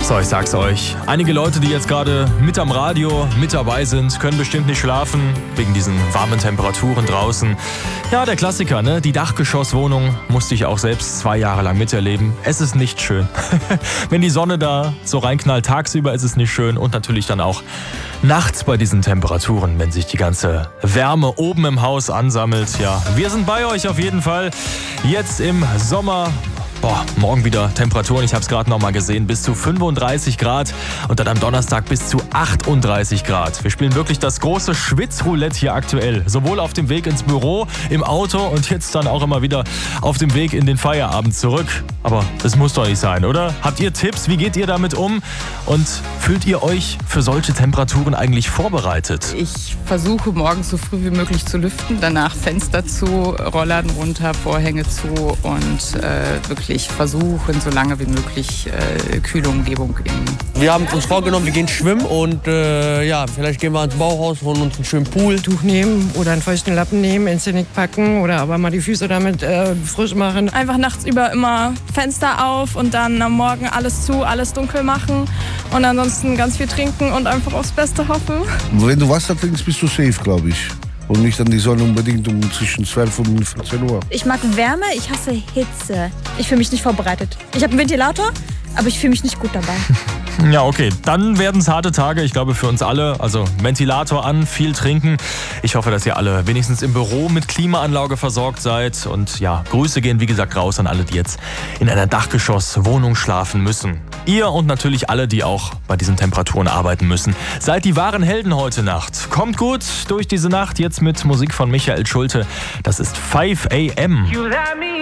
So, ich sag's euch. Einige Leute, die jetzt gerade mit am Radio, mit dabei sind, können bestimmt nicht schlafen, wegen diesen warmen Temperaturen draußen. Ja, der Klassiker, ne? Die Dachgeschosswohnung musste ich auch selbst 2 Jahre lang miterleben. Es ist nicht schön. Wenn die Sonne da so reinknallt, tagsüber ist es nicht schön und natürlich dann auch nachts bei diesen Temperaturen, wenn sich die ganze Wärme oben im Haus ansammelt. Ja, wir sind bei euch auf jeden Fall. Jetzt im Sommer. Morgen wieder Temperaturen, ich habe es gerade noch mal gesehen, bis zu 35 Grad und dann am Donnerstag bis zu 38 Grad. Wir spielen wirklich das große Schwitzroulette hier aktuell. Sowohl auf dem Weg ins Büro, im Auto und jetzt dann auch immer wieder auf dem Weg in den Feierabend zurück. Aber es muss doch nicht sein, oder? Habt ihr Tipps? Wie geht ihr damit um? Und fühlt ihr euch für solche Temperaturen eigentlich vorbereitet? Ich versuche morgens so früh wie möglich zu lüften, danach Fenster zu, Rollladen runter, Vorhänge zu und wirklich versuchen, so lange wie möglich kühle Umgebung in. Wir haben uns vorgenommen, wir gehen schwimmen und vielleicht gehen wir ins Bauhaus, holen uns einen schönen Pool. Tuch nehmen oder einen feuchten Lappen nehmen, ins Genick packen oder aber mal die Füße damit frisch machen. Einfach nachts über immer Fenster auf und dann am Morgen alles zu, alles dunkel machen und ansonsten ganz viel trinken und einfach aufs Beste hoffen. Wenn du Wasser trinkst, bist du safe, glaube ich. Und nicht an die Sonne unbedingt zwischen 12 und 14 Uhr. Ich mag Wärme, ich hasse Hitze. Ich fühle mich nicht vorbereitet. Ich habe einen Ventilator, aber ich fühle mich nicht gut dabei. Ja, okay. Dann werden es harte Tage, ich glaube für uns alle. Also Ventilator an, viel trinken. Ich hoffe, dass ihr alle wenigstens im Büro mit Klimaanlage versorgt seid. Und ja, Grüße gehen wie gesagt raus an alle, die jetzt in einer Dachgeschosswohnung schlafen müssen. Ihr und natürlich alle, die auch bei diesen Temperaturen arbeiten müssen. Seid die wahren Helden heute Nacht. Kommt gut durch diese Nacht jetzt mit Musik von Michael Schulte. Das ist 5 AM.